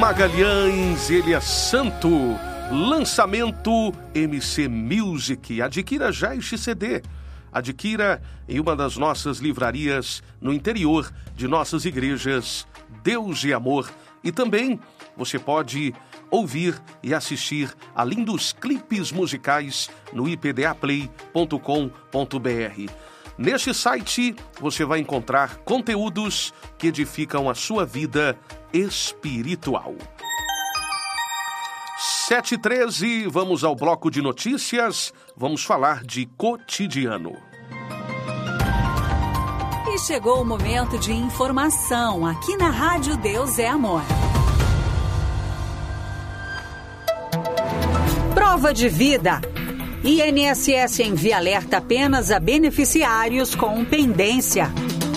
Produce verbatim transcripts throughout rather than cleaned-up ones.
Magalhães, ele é santo. Lançamento M C Music. Adquira já este C D. Adquira em uma das nossas livrarias no interior de nossas igrejas Deus e Amor. E também você pode ouvir e assistir a lindos clipes musicais no i p d a play ponto com ponto b r. Neste site você vai encontrar conteúdos que edificam a sua vida espiritual. sete e treze, vamos ao bloco de notícias, vamos falar de cotidiano. E chegou o momento de informação aqui na Rádio Deus é Amor. Prova de vida. I N S S envia alerta apenas a beneficiários com pendência.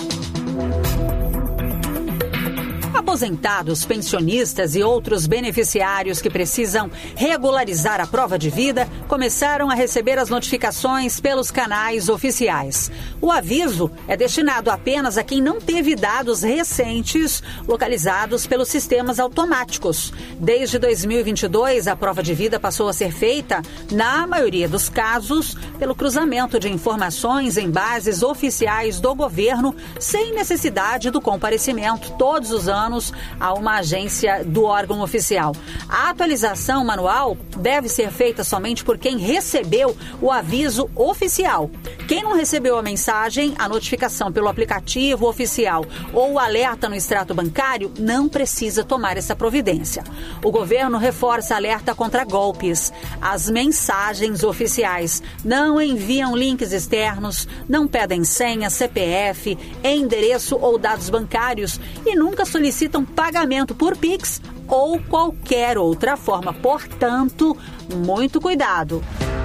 Aposentados, pensionistas e outros beneficiários que precisam regularizar a prova de vida começaram a receber as notificações pelos canais oficiais. O aviso é destinado apenas a quem não teve dados recentes localizados pelos sistemas automáticos. Desde dois mil e vinte e dois, a prova de vida passou a ser feita, na maioria dos casos, pelo cruzamento de informações em bases oficiais do governo, sem necessidade do comparecimento todos os anos a uma agência do órgão oficial. A atualização manual deve ser feita somente por quem recebeu o aviso oficial. Quem não recebeu a mensagem, a notificação pelo aplicativo oficial ou o alerta no extrato bancário não precisa tomar essa providência. O governo reforça alerta contra golpes. As mensagens oficiais não enviam links externos, não pedem senha, C P F, endereço ou dados bancários e nunca solicitam pagamento por Pix ou qualquer outra forma. Portanto, muito cuidado.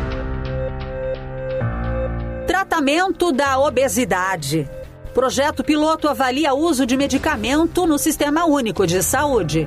Tratamento da obesidade. Projeto piloto avalia uso de medicamento no Sistema Único de Saúde.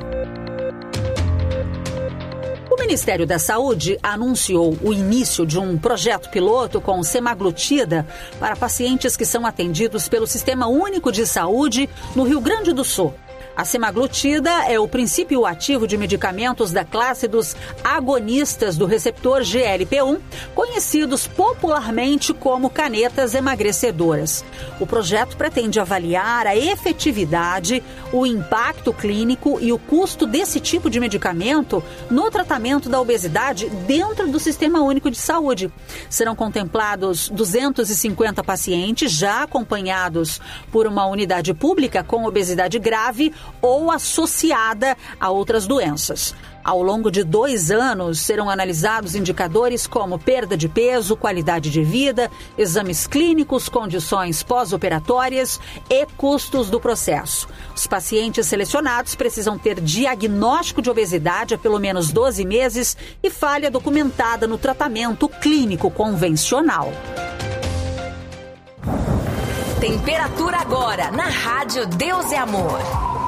O Ministério da Saúde anunciou o início de um projeto piloto com semaglutida para pacientes que são atendidos pelo Sistema Único de Saúde no Rio Grande do Sul. A semaglutida é o princípio ativo de medicamentos da classe dos agonistas do receptor G L P um, conhecidos popularmente como canetas emagrecedoras. O projeto pretende avaliar a efetividade, o impacto clínico e o custo desse tipo de medicamento no tratamento da obesidade dentro do Sistema Único de Saúde. Serão contemplados duzentos e cinquenta pacientes já acompanhados por uma unidade pública com obesidade grave ou associada a outras doenças. Ao longo de dois anos, serão analisados indicadores como perda de peso, qualidade de vida, exames clínicos, condições pós-operatórias e custos do processo. Os pacientes selecionados precisam ter diagnóstico de obesidade há pelo menos doze meses e falha documentada no tratamento clínico convencional. Temperatura agora na Rádio Deus é Amor.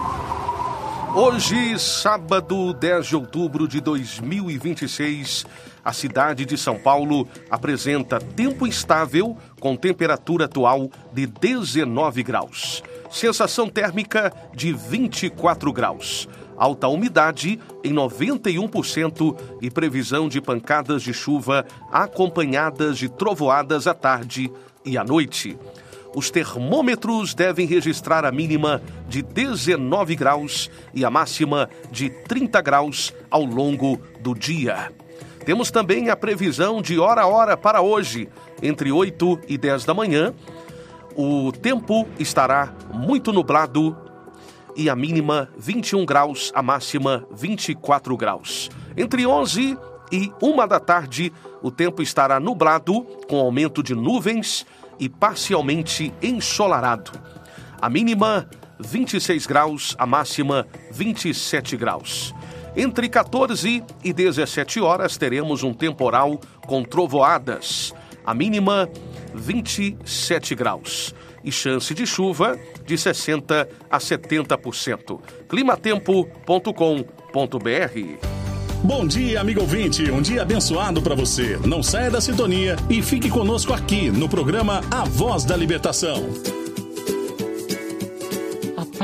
Hoje, sábado, dez de outubro de dois mil e vinte e seis, a cidade de São Paulo apresenta tempo instável com temperatura atual de dezenove graus. Sensação térmica de vinte e quatro graus. Alta umidade em noventa e um por cento e previsão de pancadas de chuva acompanhadas de trovoadas à tarde e à noite. Os termômetros devem registrar a mínima de dezenove graus e a máxima de trinta graus ao longo do dia. Temos também a previsão de hora a hora para hoje, entre oito e dez da manhã. O tempo estará muito nublado e a mínima vinte e um graus, a máxima vinte e quatro graus. Entre onze e uma da tarde, o tempo estará nublado, com aumento de nuvens e parcialmente ensolarado. A mínima vinte e seis graus, a máxima vinte e sete graus. Entre quatorze e dezessete horas teremos um temporal com trovoadas. A mínima vinte e sete graus e chance de chuva de sessenta a setenta por cento. climatempo ponto com ponto b r. Bom dia, amigo ouvinte. Um dia abençoado para você. Não saia da sintonia e fique conosco aqui no programa A Voz da Libertação. A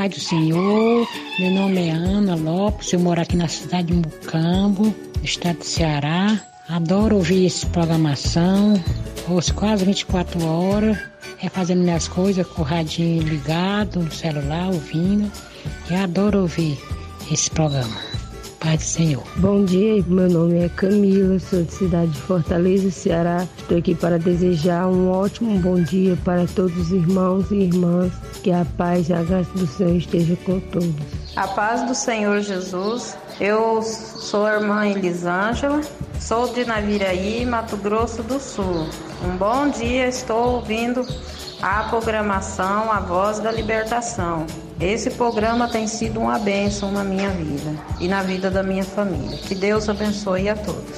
Pai do Senhor. Meu nome é Ana Lopes, eu moro aqui na cidade de Mucambo, estado do Ceará. Adoro ouvir essa programação, ouço quase vinte e quatro horas, é fazendo minhas coisas com o radinho ligado no celular, ouvindo. Eu adoro ouvir esse programa. Pai do Senhor. Bom dia, meu nome é Camila, sou de cidade de Fortaleza, Ceará. Estou aqui para desejar um ótimo bom dia para todos os irmãos e irmãs. Que a paz e a graça do Senhor esteja com todos. A paz do Senhor Jesus. Eu sou a irmã Elisângela, sou de Naviraí, Mato Grosso do Sul. Um bom dia, estou ouvindo a programação A Voz da Libertação. Esse programa tem sido uma bênção na minha vida e na vida da minha família. Que Deus abençoe a todos.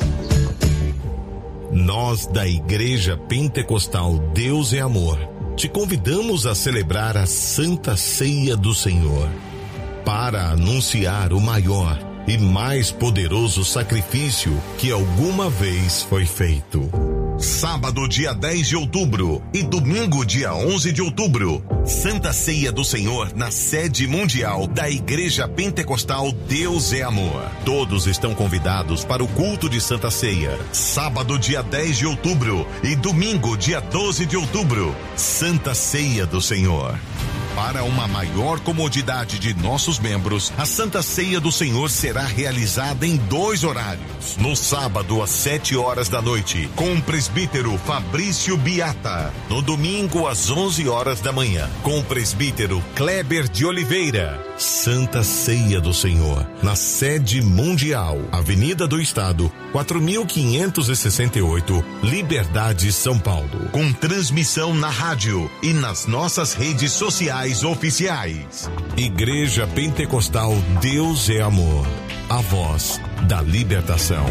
Nós da Igreja Pentecostal Deus é Amor, te convidamos a celebrar a Santa Ceia do Senhor para anunciar o maior e mais poderoso sacrifício que alguma vez foi feito. Sábado, dia dez de outubro e domingo, dia onze de outubro, Santa Ceia do Senhor na sede mundial da Igreja Pentecostal Deus é Amor. Todos estão convidados para o culto de Santa Ceia. Sábado, dia dez de outubro e domingo, dia doze de outubro, Santa Ceia do Senhor. Para uma maior comodidade de nossos membros, a Santa Ceia do Senhor será realizada em dois horários. No sábado, às sete horas da noite, com o presbítero Fabrício Biata. No domingo, às onze horas da manhã, com o presbítero Kleber de Oliveira. Santa Ceia do Senhor, na sede mundial, Avenida do Estado, quatro mil quinhentos e sessenta e oito, Liberdade, São Paulo. Com transmissão na rádio e nas nossas redes sociais oficiais. Igreja Pentecostal Deus é Amor, a voz da libertação.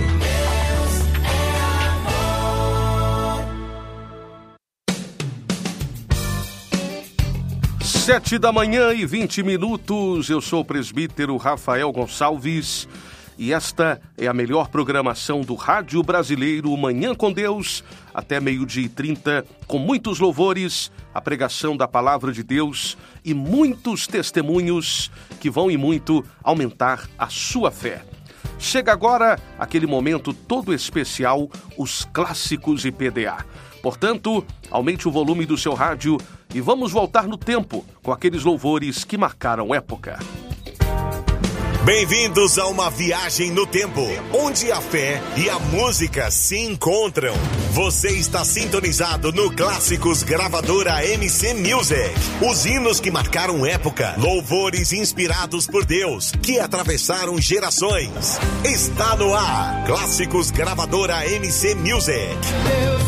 Sete da manhã e vinte minutos, eu sou o presbítero Rafael Gonçalves e esta é a melhor programação do Rádio Brasileiro, Manhã com Deus, até meio-dia e trinta, com muitos louvores, a pregação da Palavra de Deus e muitos testemunhos que vão e muito aumentar a sua fé. Chega agora aquele momento todo especial, os clássicos I P D A. Portanto, aumente o volume do seu rádio e vamos voltar no tempo com aqueles louvores que marcaram época. Bem-vindos a uma viagem no tempo, onde a fé e a música se encontram. Você está sintonizado no Clássicos Gravadora M C Music. Os hinos que marcaram época, louvores inspirados por Deus, que atravessaram gerações. Está no ar, Clássicos Gravadora M C Music.